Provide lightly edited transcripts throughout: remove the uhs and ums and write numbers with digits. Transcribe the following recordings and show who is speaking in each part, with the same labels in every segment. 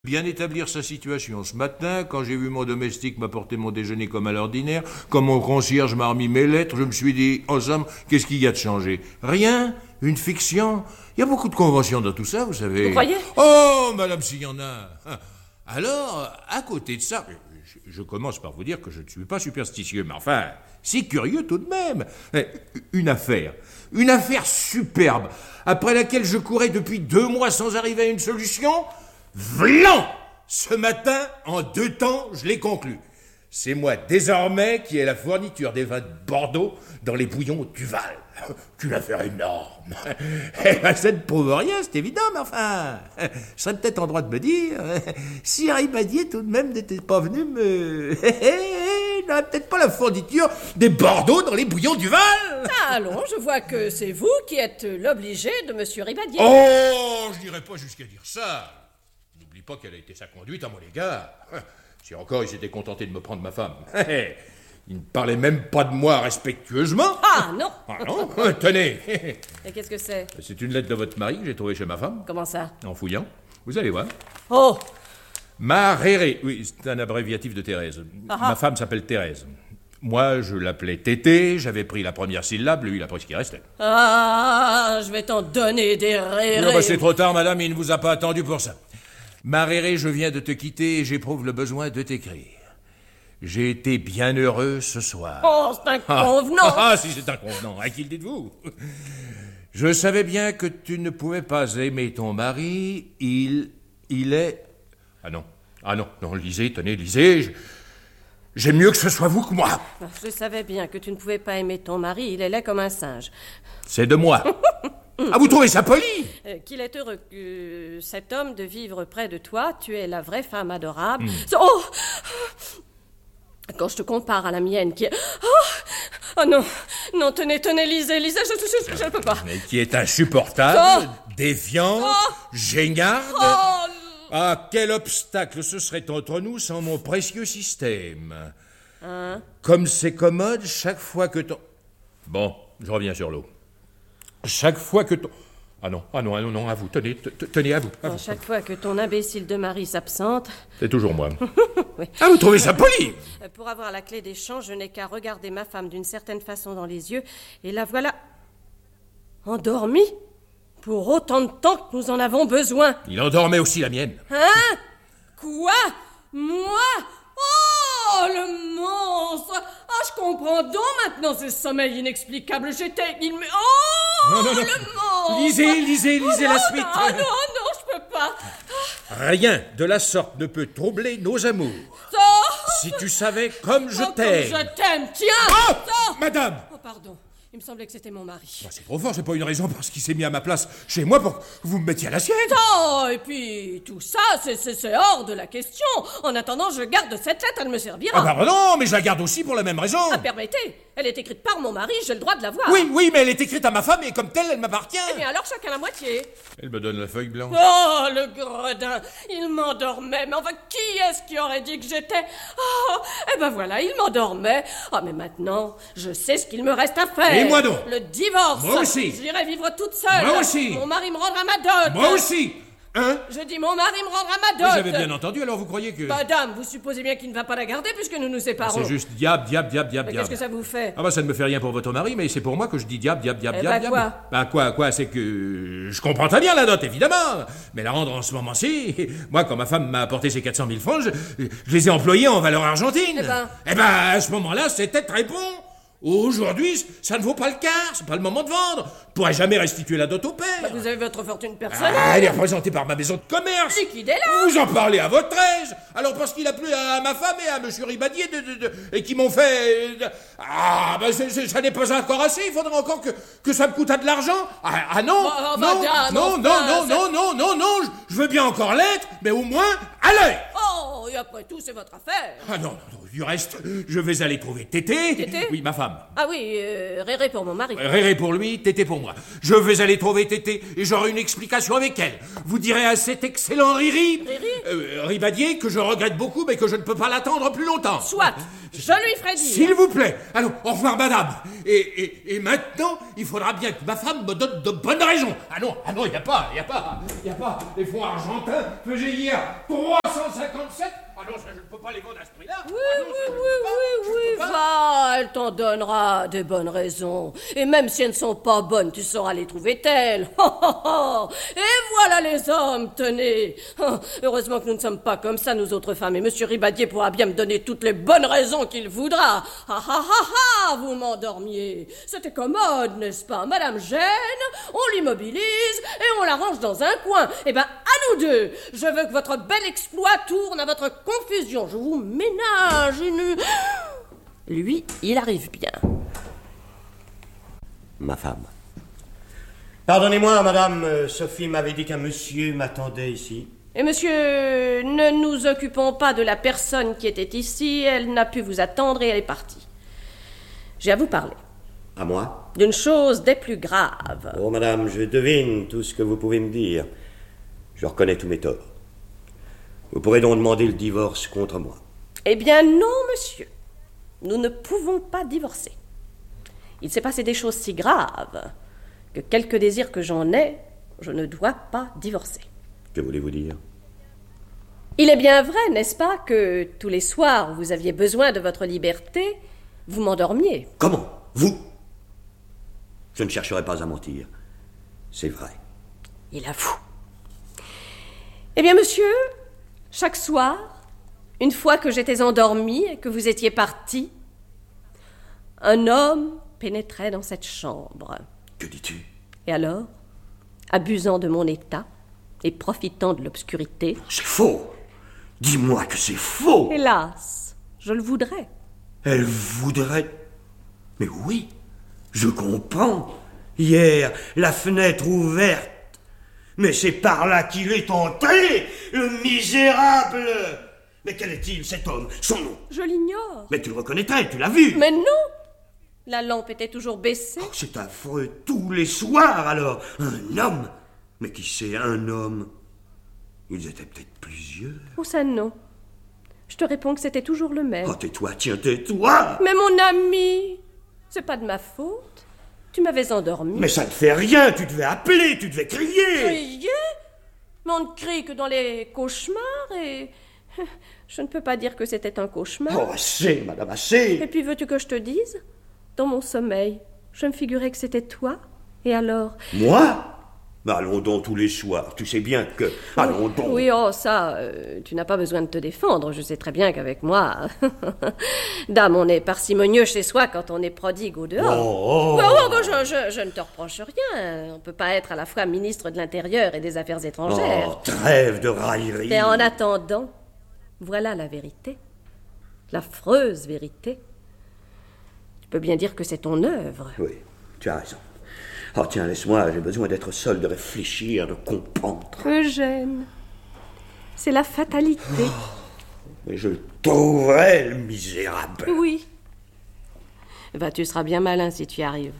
Speaker 1: Bien établir sa situation. Ce matin, quand j'ai vu mon domestique m'apporter mon déjeuner comme à l'ordinaire, quand mon concierge m'a remis mes lettres, je me suis dit, en somme, qu'est-ce qu'il y a de changé? Rien? Une fiction? Il y a beaucoup de conventions dans tout ça, vous savez.
Speaker 2: Vous croyez?
Speaker 1: Oh, madame, s'il y en a. Alors, à côté de ça, je commence par vous dire que je ne suis pas superstitieux, mais enfin, c'est curieux tout de même. Une affaire superbe, après laquelle je courais depuis 2 mois sans arriver à une solution. Vlan! Ce matin, en 2 temps, je l'ai conclu. C'est moi, désormais, qui ai la fourniture des vins de Bordeaux dans les bouillons Duval. Une affaire énorme. Ça ne prouve rien, c'est évident, mais enfin, je serais peut-être en droit de me dire, si Ribadier tout de même n'était pas venu il n'aurait peut-être pas la fourniture des Bordeaux dans les bouillons Duval.
Speaker 2: Allons, je vois que c'est vous qui êtes l'obligé de monsieur Ribadier.
Speaker 1: Oh, je n'irai pas jusqu'à dire ça. N'oublie pas quelle a été sa conduite à mon égard. Si encore il s'était contenté de me prendre ma femme. Il ne parlait même pas de moi respectueusement.
Speaker 2: Ah non.
Speaker 1: Ah non. Tenez.
Speaker 2: Et qu'est-ce que c'est?
Speaker 1: C'est une lettre de votre mari que j'ai trouvée chez ma femme.
Speaker 2: Comment ça?
Speaker 1: En fouillant. Vous allez voir.
Speaker 2: Oh.
Speaker 1: Maréré. Oui, c'est un abréviatif de Thérèse. Ma femme s'appelle Thérèse. Moi, je l'appelais Tété, j'avais pris la première syllabe, lui, il a pris ce qui restait.
Speaker 2: Ah, je vais t'en donner des rérés.
Speaker 1: Non, c'est trop tard, madame, il ne vous a pas attendu pour ça. Maréré, je viens de te quitter et j'éprouve le besoin de t'écrire. J'ai été bien heureux ce soir.
Speaker 2: Oh, c'est inconvenant.
Speaker 1: Si c'est inconvenant, à qui le dites-vous? Je savais bien que tu ne pouvais pas aimer ton mari, il est... Ah non, lisez, tenez, lisez, j'aime mieux que ce soit vous que moi.
Speaker 2: Je savais bien que tu ne pouvais pas aimer ton mari, il est laid comme un singe.
Speaker 1: C'est de moi. Ah, vous trouvez ça poli?
Speaker 2: Qu'il est heureux, cet homme, de vivre près de toi, tu es la vraie femme adorable. Oh! Quand je te compare à la mienne qui est... Oh non, tenez, lisez, je ne peux pas.
Speaker 1: Mais qui est insupportable, défiante, géniarde. Ah, quel obstacle ce serait entre nous sans mon précieux système. Comme c'est commode, chaque fois que ton... Bon, je reviens sur l'eau. Chaque fois que ton... Ah non, à vous, tenez à vous.
Speaker 2: Chaque fois que ton imbécile de mari s'absente...
Speaker 1: C'est toujours moi.
Speaker 2: Oui.
Speaker 1: Ah, vous trouvez ça poli?
Speaker 2: Pour avoir la clé des champs, je n'ai qu'à regarder ma femme d'une certaine façon dans les yeux, et la voilà... endormie? Pour autant de temps que nous en avons besoin.
Speaker 1: Il endormait aussi la mienne.
Speaker 2: Hein? Quoi? Moi? Oh, le monstre! Ah, je comprends donc maintenant ce sommeil inexplicable. Oh,
Speaker 1: non.
Speaker 2: Le monstre!
Speaker 1: Lisez la suite.
Speaker 2: Non, je peux pas.
Speaker 1: Rien de la sorte ne peut troubler nos amours. Si tu savais comme je t'aime.
Speaker 2: Comme je t'aime, tiens!
Speaker 1: Madame!
Speaker 2: Oh, pardon. Il me semblait que c'était mon mari.
Speaker 1: C'est trop fort, c'est pas une raison parce qu'il s'est mis à ma place chez moi pour que vous me mettiez à la sienne.
Speaker 2: Oh, et puis tout ça, c'est hors de la question. En attendant, je garde cette lettre, elle me servira.
Speaker 1: Ah bah non, mais je la garde aussi pour la même raison.
Speaker 2: Ah, permettez, elle est écrite par mon mari, j'ai le droit de la voir.
Speaker 1: Oui, mais elle est écrite à ma femme et comme telle, elle m'appartient.
Speaker 2: Eh bien alors, chacun la moitié.
Speaker 1: Elle me donne la feuille blanche.
Speaker 2: Oh, le gredin, il m'endormait. Mais enfin, qui est-ce qui aurait dit que j'étais... Oh, eh ben voilà, il m'endormait. Ah, mais maintenant, je sais ce qu'il me reste à faire.
Speaker 1: Et moi donc?
Speaker 2: Le divorce.
Speaker 1: Moi aussi.
Speaker 2: J'irai vivre toute seule.
Speaker 1: Moi aussi.
Speaker 2: Mon mari me rendra ma dot.
Speaker 1: Moi aussi. Hein?
Speaker 2: Je dis mon mari me rendra ma dot.
Speaker 1: Vous avez bien entendu, alors vous croyez que...
Speaker 2: Madame, vous supposez bien qu'il ne va pas la garder puisque nous nous séparons.
Speaker 1: C'est juste diable.
Speaker 2: Mais qu'est-ce que ça vous fait?
Speaker 1: Ah bah ça ne me fait rien pour votre mari, mais c'est pour moi que je dis diable.
Speaker 2: Quoi?
Speaker 1: Bah quoi, c'est que... Je comprends très bien la dot, évidemment. Mais la rendre en ce moment-ci... Moi, quand ma femme m'a apporté ces 400 000 francs, je les ai employés en valeur argentine. Eh ben, à ce moment-là, c'était très bon. Aujourd'hui, ça ne vaut pas le quart, c'est pas le moment de vendre. Je pourrais jamais restituer la dot au père.
Speaker 2: Bah, vous avez votre fortune personnelle.
Speaker 1: Elle est représentée par ma maison de commerce.
Speaker 2: Liquidez-la.
Speaker 1: Vous en parlez à votre aise. Alors parce qu'il a plu à ma femme et à monsieur Ribadier et qui m'ont fait... ça n'est pas encore assez, il faudrait encore que ça me coûte de l'argent. Non, je veux bien encore l'être, mais au moins, allez.
Speaker 2: Oh, et après tout, c'est votre affaire.
Speaker 1: Non, du reste, je vais aller trouver Tété.
Speaker 2: Tété?
Speaker 1: Oui, ma femme.
Speaker 2: Ah oui, Réré pour mon mari.
Speaker 1: Réré pour lui, Tété pour moi. Je vais aller trouver Tété et j'aurai une explication avec elle. Vous direz à cet excellent Riri... Ribadier, que je regrette beaucoup, mais que je ne peux pas l'attendre plus longtemps.
Speaker 2: Soit, je lui ferai dire.
Speaker 1: S'il vous plaît. Allons, au revoir, madame. Et maintenant, il faudra bien que ma femme me donne de bonnes raisons. Ah non, il n'y a pas. Les fonds argentins faisaient hier 357. Ah non, ça, je ne peux pas les vendre à ce prix-là.
Speaker 2: Oui, va, elle t'en donnera des bonnes raisons. Et même si elles ne sont pas bonnes, tu sauras les trouver telles. Et voilà les hommes, tenez. Heureusement que nous ne sommes pas comme ça, nous autres femmes. Et monsieur Ribadier pourra bien me donner toutes les bonnes raisons qu'il voudra. Vous m'endormiez. C'était commode, n'est-ce pas? Madame gêne, on l'immobilise et on la range dans un coin. Eh ben, à nous deux. Je veux que votre bel exploit tourne à votre confusion. Je vous ménage une... Lui, il arrive bien.
Speaker 3: Ma femme. Pardonnez-moi, madame, Sophie m'avait dit qu'un monsieur m'attendait ici.
Speaker 2: Et monsieur, ne nous occupons pas de la personne qui était ici. Elle n'a pu vous attendre et elle est partie. J'ai à vous parler.
Speaker 3: À moi?
Speaker 2: D'une chose des plus graves.
Speaker 3: Oh, madame, je devine tout ce que vous pouvez me dire. Je reconnais tous mes torts. Vous pourrez donc demander le divorce contre moi.
Speaker 2: Eh bien non, monsieur. Nous ne pouvons pas divorcer. Il s'est passé des choses si graves que quelque désir que j'en ai, je ne dois pas divorcer.
Speaker 3: Que voulez-vous dire?
Speaker 2: Il est bien vrai, n'est-ce pas, que tous les soirs où vous aviez besoin de votre liberté, vous m'endormiez.
Speaker 3: Comment? Vous? Je ne chercherai pas à mentir. C'est vrai.
Speaker 2: Il avoue. Eh bien, monsieur, chaque soir, une fois que j'étais endormie et que vous étiez parti, un homme pénétrait dans cette chambre.
Speaker 3: Que dis-tu?
Speaker 2: Et alors, abusant de mon état et profitant de l'obscurité...
Speaker 3: C'est faux! Dis-moi que c'est faux!
Speaker 2: Hélas, je le voudrais.
Speaker 3: Elle voudrait... Mais oui, je comprends. Hier, la fenêtre ouverte. Mais c'est par là qu'il est entré, le misérable! Mais quel est-il, cet homme? Son nom?
Speaker 2: Je l'ignore.
Speaker 3: Mais tu le reconnaîtrais, tu l'as vu?
Speaker 2: Mais non! La lampe était toujours baissée.
Speaker 3: Oh, c'est affreux, tous les soirs, alors. Un homme? Mais qui c'est, un homme? Ils étaient peut-être plusieurs.
Speaker 2: Oh, ça non. Je te réponds que c'était toujours le même.
Speaker 3: Oh, tais-toi, tiens, tais-toi!
Speaker 2: Mais mon ami, c'est pas de ma faute. Tu m'avais endormi.
Speaker 3: Mais ça ne fait rien, tu devais appeler, tu devais crier!
Speaker 2: Crier? Mais on ne crie que dans les cauchemars et... Je ne peux pas dire que c'était un cauchemar.
Speaker 3: Oh, assez, madame, assez!
Speaker 2: Et puis veux-tu que je te dise? Dans mon sommeil, je me figurais que c'était toi. Et alors?
Speaker 3: Moi? Mais allons donc tous les soirs, tu sais bien que... Allons donc!
Speaker 2: Oui, oh, ça, tu n'as pas besoin de te défendre. Je sais très bien qu'avec moi... Dame, on est parcimonieux chez soi quand on est prodigue au dehors. Je ne te reproche rien. On ne peut pas être à la fois ministre de l'Intérieur et des Affaires étrangères.
Speaker 3: Oh, trêve de raillerie!
Speaker 2: Et en attendant, voilà la vérité. L'affreuse vérité. Tu peux bien dire que c'est ton œuvre.
Speaker 3: Oui, tu as raison. Oh, tiens, laisse-moi, j'ai besoin d'être seul, de réfléchir, de comprendre.
Speaker 2: Eugène, c'est la fatalité.
Speaker 3: Mais je le trouverai, le misérable.
Speaker 2: Oui. Tu seras bien malin si tu y arrives.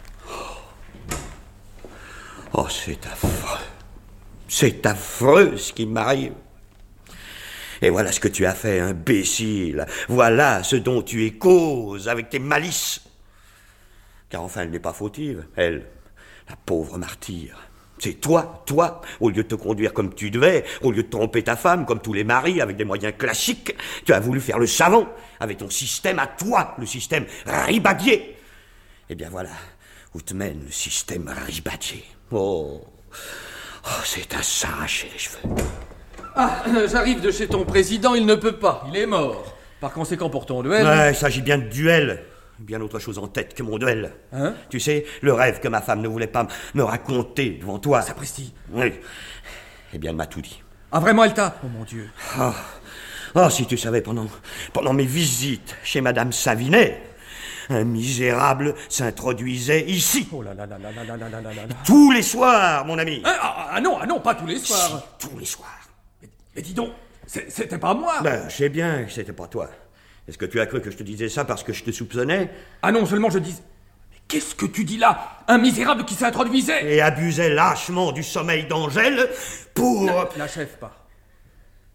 Speaker 3: Oh, c'est affreux. C'est affreux ce qui m'arrive. Et voilà ce que tu as fait, imbécile. Voilà ce dont tu es cause avec tes malices. Car enfin, elle n'est pas fautive, elle, la pauvre martyre. C'est toi, au lieu de te conduire comme tu devais, au lieu de tromper ta femme comme tous les maris avec des moyens classiques, tu as voulu faire le savant avec ton système à toi, le système Ribadier. Eh bien voilà, où te mène le système Ribadier. Oh, c'est à s'arracher les cheveux.
Speaker 4: Ah, j'arrive de chez ton président, il ne peut pas, il est mort. Par conséquent, pour ton duel...
Speaker 3: Ouais, il s'agit bien de duel. Bien autre chose en tête que mon duel.
Speaker 4: Hein?
Speaker 3: Tu sais, le rêve que ma femme ne voulait pas me raconter devant toi.
Speaker 4: Sapristi.
Speaker 3: Oui. Eh bien, elle m'a tout dit.
Speaker 4: Ah, vraiment, elle t'a... Oh, mon Dieu.
Speaker 3: Oh, si tu savais, pendant mes visites chez Madame Savinet, un misérable s'introduisait ici.
Speaker 4: Oh là là là là là là là là là là.
Speaker 3: Tous les soirs, mon ami.
Speaker 4: Ah non, pas tous les soirs.
Speaker 3: Si, tous les soirs.
Speaker 4: Mais dis donc, c'était pas moi.
Speaker 3: Ben, je sais bien que c'était pas toi. Est-ce que tu as cru que je te disais ça parce que je te soupçonnais?
Speaker 4: Ah non, seulement je dis... Mais qu'est-ce que tu dis là? Un misérable qui s'introduisait
Speaker 3: Et abusait lâchement du sommeil d'Angèle pour...
Speaker 4: L'achève pas.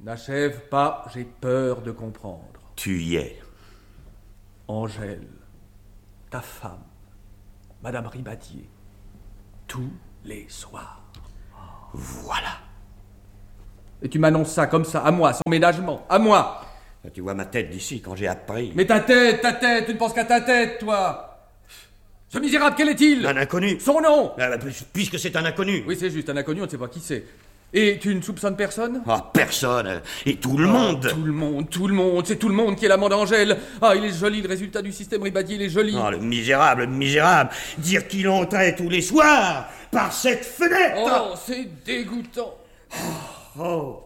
Speaker 4: N'achève pas, j'ai peur de comprendre.
Speaker 3: Tu y es.
Speaker 4: Angèle, ta femme, Madame Ribadier, tous les soirs.
Speaker 3: Voilà.
Speaker 4: Et tu m'annonces ça comme ça, à moi, sans ménagement, à moi.
Speaker 3: Tu vois ma tête d'ici quand j'ai appris.
Speaker 4: Mais ta tête, tu ne penses qu'à ta tête, toi. Ce misérable, quel est-il?
Speaker 3: Un inconnu.
Speaker 4: Son nom?
Speaker 3: Puisque c'est un inconnu.
Speaker 4: Oui, c'est juste, un inconnu, on ne sait pas qui c'est. Et tu ne soupçonnes personne?
Speaker 3: Ah, personne. Et tout le monde.
Speaker 4: Tout le monde, c'est tout le monde qui est l'amant d'Angèle. Ah, il est joli, le résultat du système Ribadier, il est joli.
Speaker 3: Oh, le misérable. Dire qu'il entrait tous les soirs par cette fenêtre.
Speaker 4: Oh, c'est dégoûtant.
Speaker 3: Oh.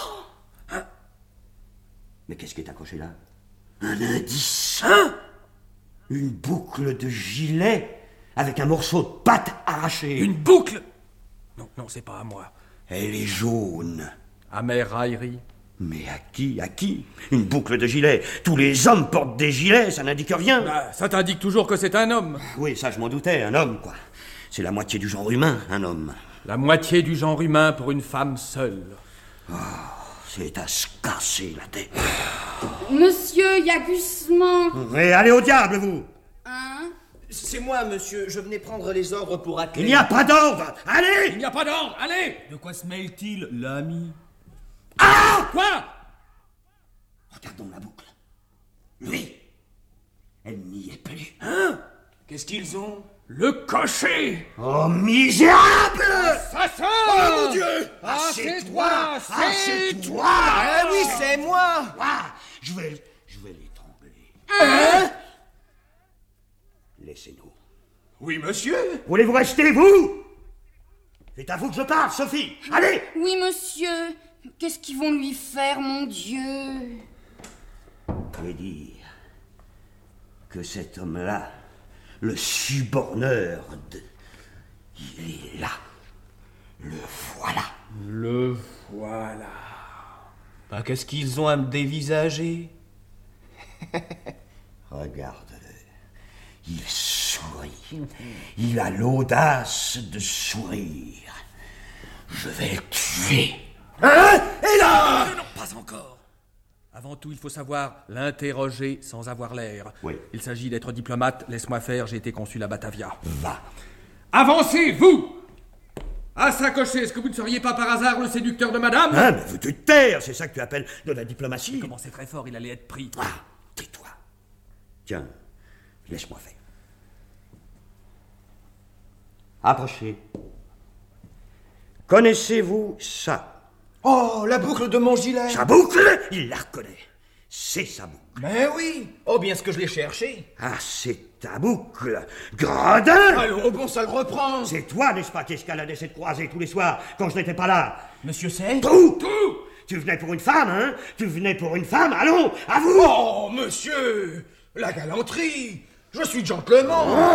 Speaker 3: Mais qu'est-ce qui est accroché là? Un indice. Une boucle de gilet avec un morceau de pâte arraché.
Speaker 4: Une boucle? Non, c'est pas à moi.
Speaker 3: Elle est jaune.
Speaker 4: Amère raillerie.
Speaker 3: Mais à qui? Une boucle de gilet. Tous les hommes portent des gilets, ça n'indique rien.
Speaker 4: Bah, ça t'indique toujours que c'est un homme.
Speaker 3: Oui, ça je m'en doutais, un homme, quoi. C'est la moitié du genre humain, un homme.
Speaker 4: La moitié du genre humain pour une femme seule.
Speaker 3: C'est à se casser la tête.
Speaker 5: Monsieur Yagusman.
Speaker 3: Mais allez au diable, vous!
Speaker 5: Hein?
Speaker 6: C'est moi, monsieur. Je venais prendre les ordres pour atteler.
Speaker 3: Il n'y a pas d'ordre! Allez!
Speaker 4: Il n'y a pas d'ordre, allez!
Speaker 6: De quoi se mêle-t-il, l'ami?
Speaker 3: Ah!
Speaker 4: Quoi?
Speaker 3: Regardons la boucle. Lui, elle n'y est plus.
Speaker 6: Qu'est-ce qu'ils ont?
Speaker 4: Le cocher!
Speaker 3: Oh, misérable!
Speaker 4: Assassin!
Speaker 3: Oh, mon Dieu!
Speaker 4: Ah, c'est
Speaker 3: toi!
Speaker 4: toi!
Speaker 3: Ah, c'est toi!
Speaker 6: Ah oui, c'est moi!
Speaker 3: Ah, je vais l'étrangler. Laissez-nous.
Speaker 6: Oui, monsieur.
Speaker 3: Voulez-vous rester, vous? C'est à vous que je parle, Sophie. Allez!
Speaker 5: Oui, monsieur. Qu'est-ce qu'ils vont lui faire, mon Dieu?
Speaker 3: Et dire que cet homme-là, le suborneur de... Il est là. Le voilà.
Speaker 4: Le voilà.
Speaker 6: Bah, qu'est-ce qu'ils ont à me dévisager?
Speaker 3: Regarde-le. Il sourit. Il a l'audace de sourire. Je vais le tuer. Hein? Et là?
Speaker 4: Non, pas encore. Avant tout, il faut savoir l'interroger sans avoir l'air.
Speaker 3: Oui.
Speaker 4: Il s'agit d'être diplomate. Laisse-moi faire, j'ai été consul à Batavia.
Speaker 3: Va.
Speaker 4: Avancez, vous! À Sacocher, est-ce que vous ne seriez pas par hasard le séducteur de madame?
Speaker 3: Hein, mais veux-tu te taire? C'est ça que tu appelles de la diplomatie?
Speaker 4: Comment c'est très fort, il allait être pris.
Speaker 3: Ah, tais-toi. Tiens, laisse-moi faire. Approchez. Connaissez-vous ça?
Speaker 6: Oh, la boucle de mon gilet.
Speaker 3: Sa boucle? Il la reconnaît. C'est sa boucle.
Speaker 6: Mais oui. Oh, bien ce que je l'ai cherché.
Speaker 3: Ah, c'est ta boucle. Gredin!
Speaker 6: Allons, bon, ça le reprend.
Speaker 3: C'est toi, n'est-ce pas, qui escaladais cette croisée tous les soirs quand je n'étais pas là?
Speaker 6: Monsieur, c'est?
Speaker 3: Tout! Tu venais pour une femme, hein? Tu venais pour une femme? Allons, à vous!
Speaker 6: Oh, monsieur. La galanterie. Je suis gentleman.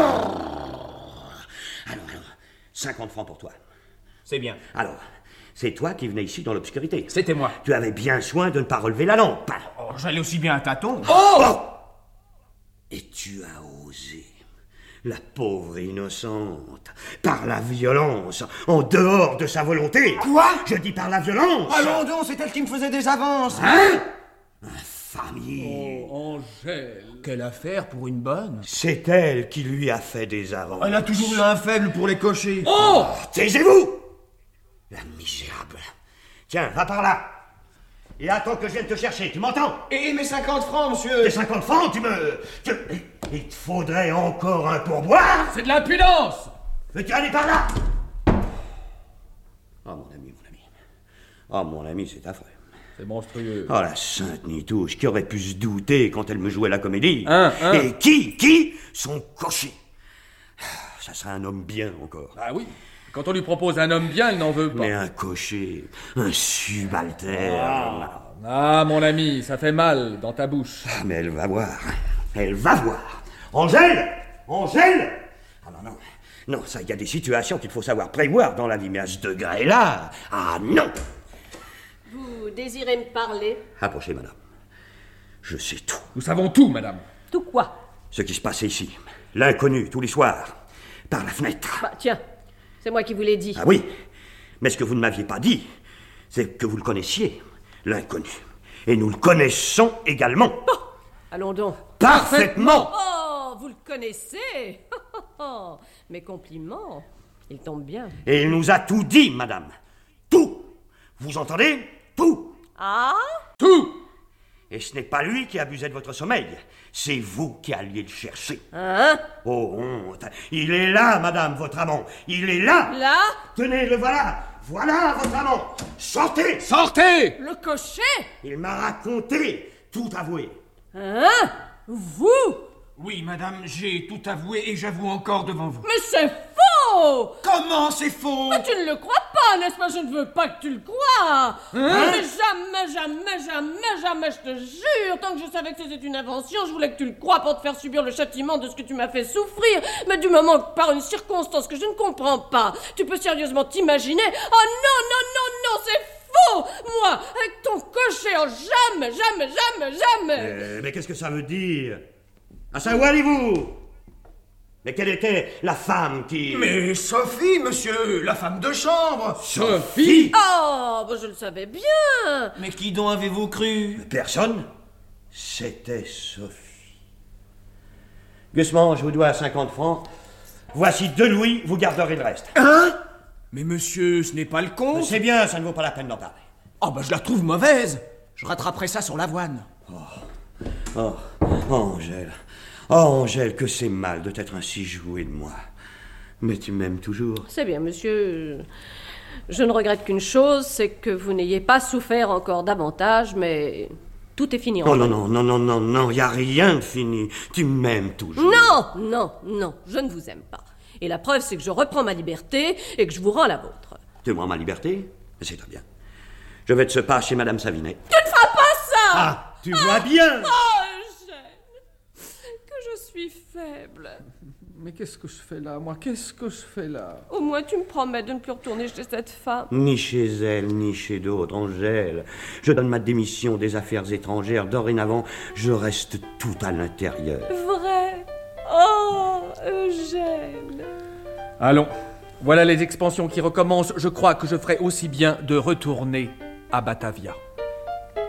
Speaker 3: Alors, 50 francs pour toi.
Speaker 6: C'est bien.
Speaker 3: Alors, c'est toi qui venais ici dans l'obscurité.
Speaker 6: C'était moi.
Speaker 3: Tu avais bien soin de ne pas relever la lampe.
Speaker 6: Oh, j'allais aussi bien à tâtons.
Speaker 3: Oh! Et tu as osé, la pauvre innocente, par la violence, en dehors de sa volonté.
Speaker 6: Quoi?
Speaker 3: Je dis par la violence.
Speaker 6: Allons donc, c'est elle qui me faisait des avances.
Speaker 3: Hein? Infamie.
Speaker 4: Oh, Angèle.
Speaker 6: Quelle affaire pour une bonne.
Speaker 3: C'est elle qui lui a fait des avances.
Speaker 6: Elle a toujours eu un faible pour les cochers.
Speaker 4: Oh!
Speaker 3: Taisez-vous! La misérable. Tiens, va par là. Et attends que je vienne te chercher, tu m'entends?
Speaker 6: Et mes 50 francs, monsieur.
Speaker 3: Tes 50 francs, il te faudrait encore un pourboire?
Speaker 4: C'est de l'impudence!
Speaker 3: Veux-tu aller par là? Oh, mon ami. Oh, mon ami, c'est affreux.
Speaker 4: C'est monstrueux.
Speaker 3: Oh, la sainte Nitouche, qui aurait pu se douter quand elle me jouait la comédie?
Speaker 4: Hein?
Speaker 3: Et qui? Son cocher. Ça serait un homme bien, encore.
Speaker 4: Ah oui. Quand on lui propose un homme bien, il n'en veut pas.
Speaker 3: Mais un cocher, un subalterne.
Speaker 4: Ah, mon ami, ça fait mal dans ta bouche.
Speaker 3: Mais elle va voir. Angèle! Ah non, ça, il y a des situations qu'il faut savoir prévoir dans la vie, mais à ce degré-là, ah non!
Speaker 2: Vous désirez me parler?
Speaker 3: Approchez, madame. Je sais tout.
Speaker 4: Nous savons tout, madame.
Speaker 2: Tout quoi?
Speaker 3: Ce qui se passait ici. L'inconnu, tous les soirs. Par la fenêtre.
Speaker 2: Bah, tiens, c'est moi qui vous l'ai dit.
Speaker 3: Ah oui, mais ce que vous ne m'aviez pas dit, c'est que vous le connaissiez. l'inconnu. Et nous le connaissons également.
Speaker 2: Bon, allons donc.
Speaker 3: Parfaitement.
Speaker 2: Oh, vous le connaissez. Mes compliments, il tombe bien.
Speaker 3: Et il nous a tout dit, madame. Tout. Vous entendez? Tout.
Speaker 2: Ah?
Speaker 4: Tout!
Speaker 3: Et ce n'est pas lui qui abusait de votre sommeil. C'est vous qui alliez le chercher.
Speaker 2: Hein?
Speaker 3: Oh, honte. Il est là, madame, votre amant. Il est là.
Speaker 2: Là?
Speaker 3: Tenez, le voilà. Voilà votre amant. Sortez.
Speaker 4: Sortez!
Speaker 2: Le cocher?
Speaker 3: Il m'a raconté, tout avoué.
Speaker 2: Hein? Vous?
Speaker 6: Oui, madame, j'ai tout avoué et j'avoue encore devant vous.
Speaker 2: Mais c'est faux!
Speaker 6: Comment c'est faux?
Speaker 2: Mais tu ne le crois pas, n'est-ce pas? Je ne veux pas que tu le crois! Mais jamais, jamais, jamais, jamais, je te jure! Tant que je savais que c'était une invention, je voulais que tu le crois pour te faire subir le châtiment de ce que tu m'as fait souffrir. Mais du moment que par une circonstance que je ne comprends pas, tu peux sérieusement t'imaginer... Oh non, non, non, non, c'est faux! Moi, avec ton cocher, oh jamais, jamais, jamais, jamais!
Speaker 3: Mais qu'est-ce que ça veut dire? À ça, où allez-vous? Mais quelle était la femme qui...
Speaker 6: Mais Sophie, monsieur, la femme de chambre.
Speaker 4: Sophie!
Speaker 2: Oh, bah je le savais bien!
Speaker 6: Mais qui donc avez-vous cru?
Speaker 3: Personne. C'était Sophie. Gusman, je vous dois 50 francs. Voici 2 louis, vous garderez le reste.
Speaker 6: Hein? Mais monsieur, ce n'est pas le compte.
Speaker 3: C'est bien, ça ne vaut pas la peine d'en parler.
Speaker 6: Oh, bah je la trouve mauvaise. Je rattraperai ça sur l'avoine.
Speaker 3: Oh, Angèle. Oh, Angèle, que c'est mal de t'être ainsi jouée de moi. Mais tu m'aimes toujours.
Speaker 2: C'est bien, monsieur. Je ne regrette qu'une chose, c'est que vous n'ayez pas souffert encore davantage, mais tout est fini.
Speaker 3: Oh non, y a rien de fini. Tu m'aimes toujours.
Speaker 2: Non, je ne vous aime pas. Et la preuve, c'est que je reprends ma liberté et que je vous rends la vôtre.
Speaker 3: Tu me rends ma liberté? C'est très bien. Je vais de ce pas chez Madame Savinet.
Speaker 2: Tu ne feras pas ça!
Speaker 3: Ah, tu vois bien!
Speaker 2: Oh, Eugène, que je suis faible.
Speaker 4: Mais qu'est-ce que je fais là, moi? Qu'est-ce que je fais là?
Speaker 2: Au moins, tu me promets de ne plus retourner chez cette femme.
Speaker 3: Ni chez elle, ni chez d'autres, Angèle. Je donne ma démission des affaires étrangères. Dorénavant, je reste tout à l'intérieur.
Speaker 2: Vrai? Oh, Eugène.
Speaker 4: Allons, voilà les expansions qui recommencent. Je crois que je ferai aussi bien de retourner à Batavia.